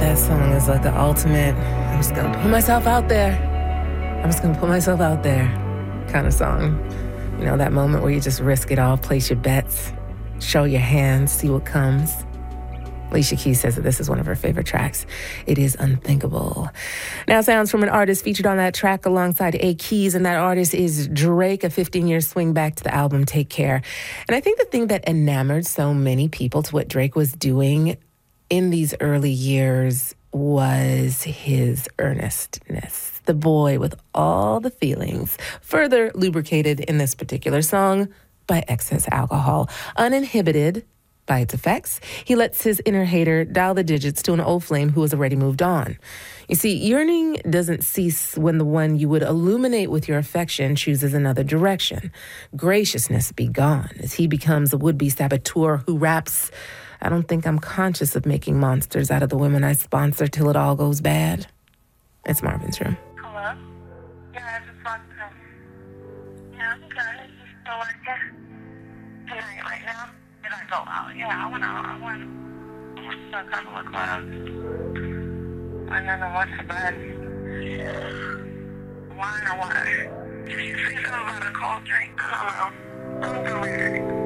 That song is like the ultimate, I'm just gonna put myself out there. I'm just gonna put myself out there kind of song. You know, that moment where you just risk it all, place your bets, show your hands, see what comes. Alicia Keys says that this is one of her favorite tracks. It is unthinkable. Now sounds from an artist featured on that track alongside A. Keys, and that artist is Drake, a 15-year swing back to the album Take Care. And I think the thing that enamored so many people to what Drake was doing in these early years was his earnestness. The boy with all the feelings, further lubricated in this particular song by excess alcohol, uninhibited by its effects. He lets his inner hater dial the digits to an old flame who has already moved on. You see, yearning doesn't cease when the one you would illuminate with your affection chooses another direction. Graciousness be gone as he becomes a would-be saboteur who raps, "I don't think I'm conscious of making monsters out of the women I sponsor till it all goes bad." It's Marvin's Room. Hello? Yeah, I just walked in. Yeah, I'm good. You still working? Tonight, right now? Did I go out? Yeah, I went out. I went to a couple of clubs. And then I went to bed. Why or what? Did you say something about a cold drink? I don't know. I'm good.